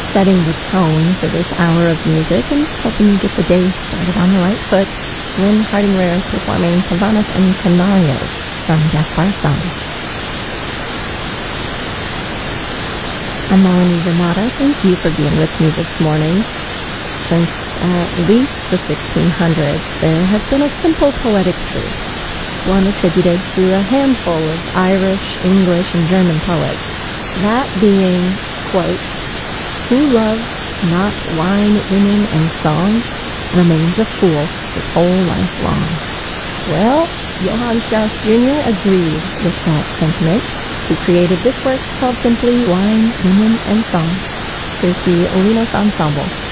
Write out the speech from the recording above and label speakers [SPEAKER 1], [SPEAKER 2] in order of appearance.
[SPEAKER 1] setting the tone for this hour of music and helping you get the day started on the right foot. Lynn Harding Rare is performing Sylvanas and Canarios from Gaspar Song. I'm Melanie Renata. Thank you for being with me this morning. Since at least the 1600s, there has been a simple poetic truth, one attributed to a handful of Irish, English, and German poets, that being, quote, "Who loves not wine, women, and song remains a fool his whole life long." Well, Johann Strauss Jr. agreed with that sentiment. He created this work called simply Wine, Women, and Song. Here's the Olinos Ensemble.